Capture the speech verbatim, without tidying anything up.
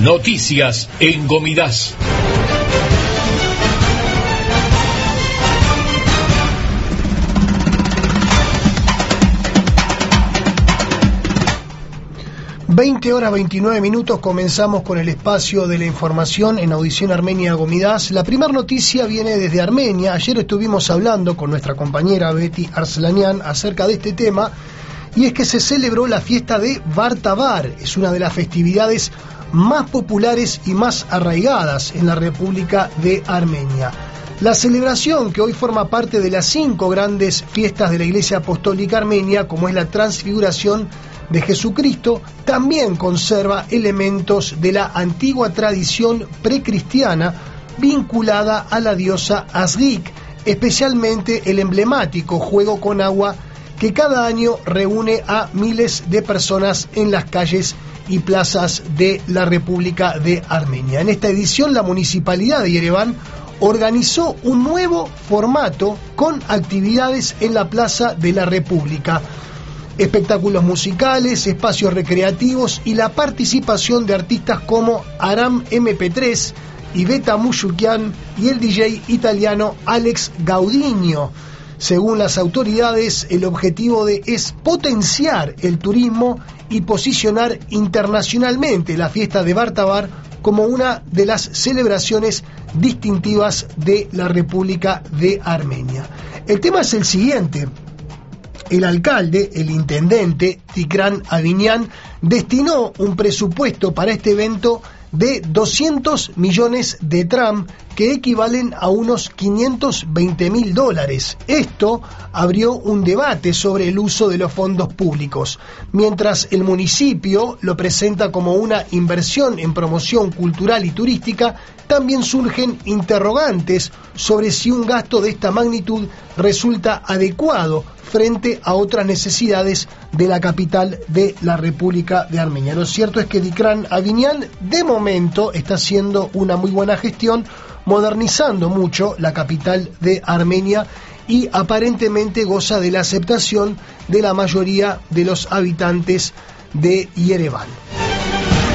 Noticias en Gomidas. veinte horas veintinueve minutos, comenzamos con el espacio de la información en Audición Armenia Gomidas. La primera noticia viene desde Armenia. Ayer estuvimos hablando con nuestra compañera Betty Arslanian acerca de este tema, y es que se celebró la fiesta de Vartavar. Es una de las festividades más populares y más arraigadas en la República de Armenia. La celebración, que hoy forma parte de las cinco grandes fiestas de la Iglesia Apostólica Armenia, como es la Transfiguración de Jesucristo, también conserva elementos de la antigua tradición precristiana vinculada a la diosa Asrik, especialmente el emblemático juego con agua que cada año reúne a miles de personas en las calles y plazas de la República de Armenia. En esta edición, la Municipalidad de Yerevan organizó un nuevo formato con actividades en la Plaza de la República, espectáculos musicales, espacios recreativos y la participación de artistas como Aram eme pe tres, Iveta Mushukian y el D J italiano Alex Gaudinho. Según las autoridades, el objetivo de es potenciar el turismo y posicionar internacionalmente la fiesta de Vartavar como una de las celebraciones distintivas de la República de Armenia. El tema es el siguiente. El alcalde, el intendente, Tigran Avinian, destinó un presupuesto para este evento de doscientos millones de tram, que equivalen a unos quinientos veinte mil dólares. Esto abrió un debate sobre el uso de los fondos públicos. Mientras el municipio lo presenta como una inversión en promoción cultural y turística, también surgen interrogantes sobre si un gasto de esta magnitud resulta adecuado frente a otras necesidades de la capital de la República de Armenia. Lo cierto es que Tigran Avinian de momento está haciendo una muy buena gestión, modernizando mucho la capital de Armenia y aparentemente goza de la aceptación de la mayoría de los habitantes de Yerevan.